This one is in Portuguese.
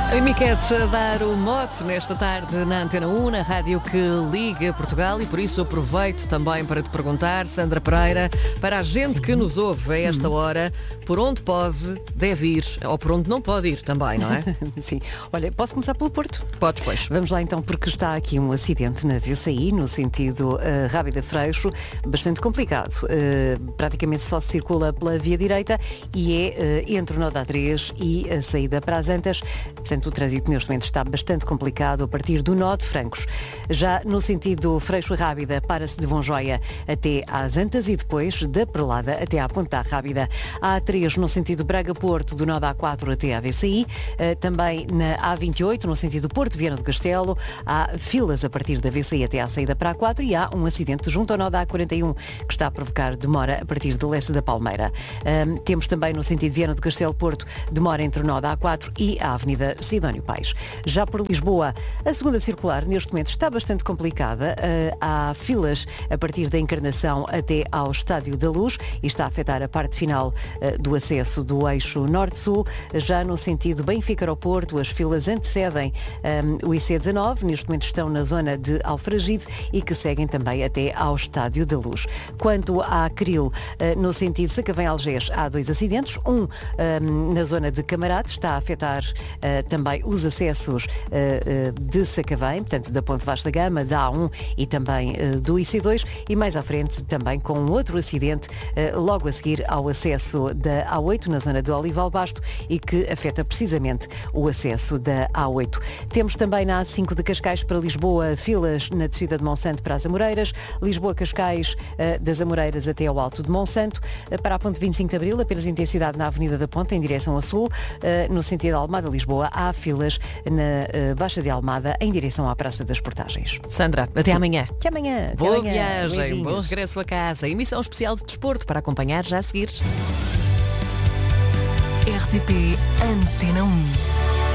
A Miquete a dar o mote nesta tarde na Antena 1, na rádio que liga Portugal, e por isso aproveito também para te perguntar, Sandra Pereira, para a gente que nos ouve a esta hora, por onde pode, deve ir, ou por onde não pode ir também, não é? Sim. Olha, posso começar pelo Porto? Podes, pois. Vamos lá então, porque está aqui um acidente na VCI, no sentido Rábida-Freixo, bastante complicado. Praticamente só se circula pela via direita e é entre o nó da A3 e a saída para as Antas. Portanto, o trânsito neste momento está bastante complicado a partir do nó de Francos. Já no sentido Freixo-Rábida, para-se de Vonjoia até às Antas e depois da Perlada até à Ponta Rábida. A A3 no sentido Braga-Porto, do nó da A4 até à VCI. Também na A28, no sentido Porto-Viana do Castelo, há filas a partir da VCI até à saída para a A4 e há um acidente junto ao nó da A41 que está a provocar demora a partir de Lessa da Palmeira. Temos também no sentido Viana do Castelo-Porto, demora entre o nó da A4 e a Avenida Sidónio Pais. Já por Lisboa, a segunda circular neste momento está bastante complicada. Há filas a partir da Encarnação até ao Estádio da Luz e está a afetar a parte final do acesso do eixo Norte-Sul. Já no sentido Benfica-Aeroporto, as filas antecedem o IC19, neste momento estão na zona de Alfragide e que seguem também até ao Estádio da Luz. Quanto à Cril, no sentido Sacavém-Algés, há dois acidentes. Um na zona de Camarate, está a afetar também os acessos de Sacavém, portanto da Ponte Vasta Gama, da A1 e também do IC2, e mais à frente também com outro acidente logo a seguir ao acesso da A8 na zona do Olival Basto e que afeta precisamente o acesso da A8. Temos também na A5 de Cascais para Lisboa filas na descida de Monsanto para as Amoreiras, Lisboa-Cascais das Amoreiras até ao Alto de Monsanto, para a Ponte 25 de Abril apenas intensidade na Avenida da Ponta em direção a sul, no sentido Almada-Lisboa há filas na Baixa de Almada em direção à Praça das Portagens. Sandra, até amanhã. Até amanhã. Boa até amanhã. viagem, Beijinhos. bom regresso a casa. Emissão especial de desporto para acompanhar já a seguir. RTP Antena 1.